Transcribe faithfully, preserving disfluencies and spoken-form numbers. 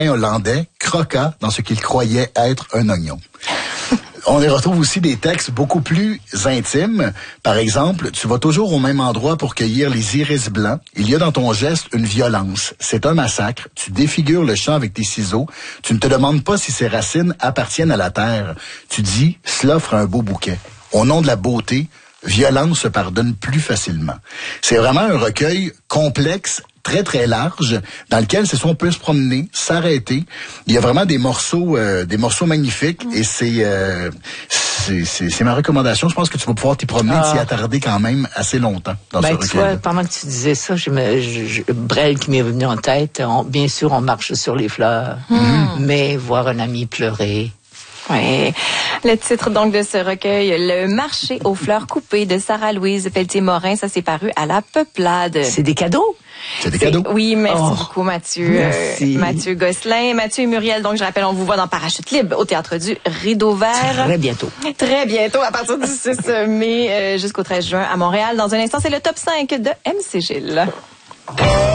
hollandais croqua dans ce qu'il croyait être un oignon. On y retrouve aussi des textes beaucoup plus intimes. Par exemple, tu vas toujours au même endroit pour cueillir les iris blancs. Il y a dans ton geste une violence. C'est un massacre. Tu défigures le champ avec tes ciseaux. Tu ne te demandes pas si ses racines appartiennent à la terre. Tu dis, cela fera un beau bouquet. Au nom de la beauté, violence se pardonne plus facilement. C'est vraiment un recueil complexe, très, très large, dans lequel c'est ça, on peut se promener, s'arrêter. Il y a vraiment des morceaux, euh, des morceaux magnifiques, mmh. et c'est, euh, c'est, c'est, c'est ma recommandation. Je pense que tu vas pouvoir t'y promener, ah. t'y attarder quand même assez longtemps dans ben, ce tu recueil. vois, pendant que tu disais ça, je me, je, je, Brel qui m'est venu en tête. On, bien sûr, on marche sur les fleurs, mmh. mais voir un ami pleurer. Oui. Le titre donc de ce recueil, Le marché aux fleurs coupées de Sarah-Louise Pelletier-Morin, ça s'est paru à La Peuplade. C'est des cadeaux? C'est des cadeaux. Oui, merci oh, beaucoup Mathieu. Merci. Euh, Mathieu Gosselin, Mathieu et Muriel. Donc je rappelle, on vous voit dans Parachute libre au Théâtre du Rideau Vert. Très bientôt. Très bientôt, à partir du six mai euh, jusqu'au treize juin à Montréal. Dans un instant, c'est le top cinq de M C Gilles.